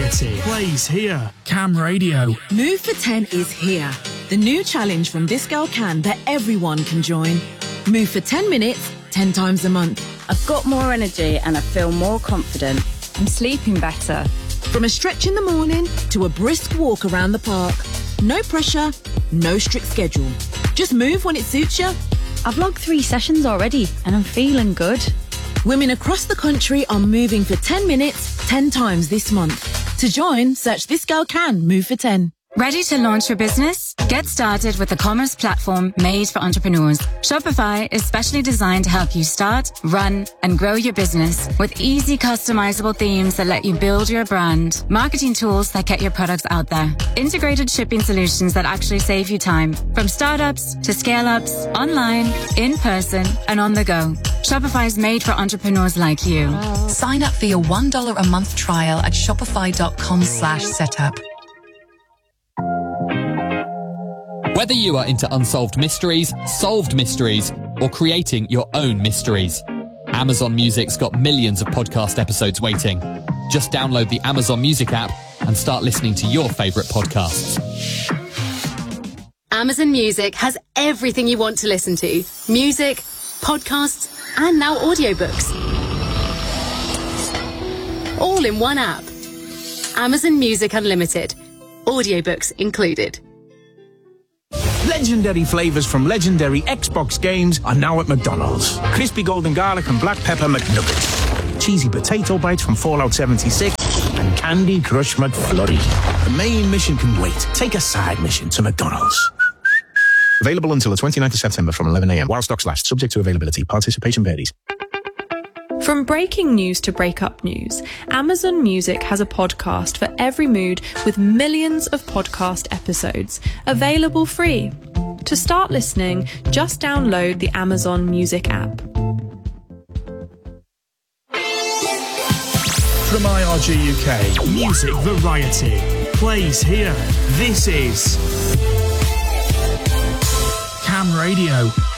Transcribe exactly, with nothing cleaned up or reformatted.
variety plays here. Cam Radio. Move for ten is here. The new challenge from This Girl Can that everyone can join. Move for ten minutes, ten times a month. I've got more energy and I feel more confident. I'm sleeping better. From a stretch in the morning to a brisk walk around the park. No pressure, no strict schedule. Just move when it suits you. I've logged three sessions already and I'm feeling good. Women across the country are moving for ten minutes, ten times this month. To join, search This Girl Can Move for ten. Ready to launch your business? Get started with a commerce platform made for entrepreneurs. Shopify is specially designed to help you start, run, and grow your business with easy customizable themes that let you build your brand, marketing tools that get your products out there, integrated shipping solutions that actually save you time, from startups to scale-ups, online, in person, and on the go. Shopify is made for entrepreneurs like you. Sign up for your one dollar a month trial at shopify.com slash setup. Whether you are into unsolved mysteries, solved mysteries, or creating your own mysteries, Amazon Music's got millions of podcast episodes waiting. Just download the Amazon Music app and start listening to your favourite podcasts. Amazon Music has everything you want to listen to. Music, podcasts, and now audiobooks. All in one app. Amazon Music Unlimited. Audiobooks included. Legendary flavours from legendary Xbox games are now at McDonald's. Crispy golden garlic and black pepper McNuggets. Cheesy potato bites from Fallout seventy-six. And Candy Crush McFlurry. The main mission can wait. Take a side mission to McDonald's. Available until the twenty-ninth of September from eleven a.m. while stocks last. Subject to availability. Participation varies. From breaking news to breakup news, Amazon Music has a podcast for every mood with millions of podcast episodes, available free. To start listening, just download the Amazon Music app. From I R G U K, music variety plays here. This is Cam Radio.